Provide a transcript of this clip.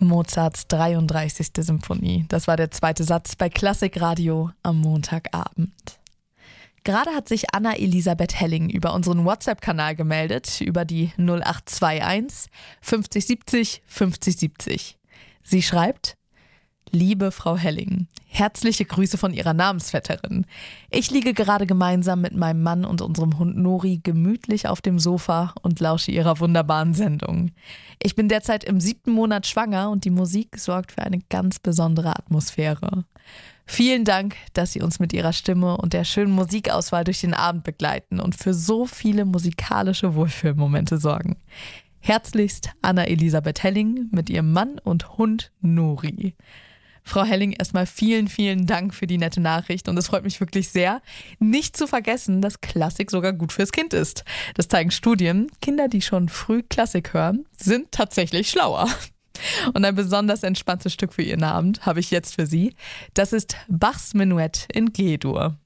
Mozarts 33. Symphonie. Das war der zweite Satz bei Klassikradio am Montagabend. Gerade hat sich Anna-Elisabeth Helling über unseren WhatsApp-Kanal gemeldet, über die 0821 50 70 50 70. Sie schreibt: Liebe Frau Helling, herzliche Grüße von Ihrer Namensvetterin. Ich liege gerade gemeinsam mit meinem Mann und unserem Hund Nori gemütlich auf dem Sofa und lausche Ihrer wunderbaren Sendung. Ich bin derzeit im 7. Monat schwanger und die Musik sorgt für eine ganz besondere Atmosphäre. Vielen Dank, dass Sie uns mit Ihrer Stimme und der schönen Musikauswahl durch den Abend begleiten und für so viele musikalische Wohlfühlmomente sorgen. Herzlichst Anna-Elisabeth Helling mit ihrem Mann und Hund Nori. Frau Helling, erstmal vielen, vielen Dank für die nette Nachricht und es freut mich wirklich sehr. Nicht zu vergessen, dass Klassik sogar gut fürs Kind ist. Das zeigen Studien. Kinder, die schon früh Klassik hören, sind tatsächlich schlauer. Und ein besonders entspanntes Stück für Ihren Abend habe ich jetzt für Sie. Das ist Bachs Menuett in G-Dur.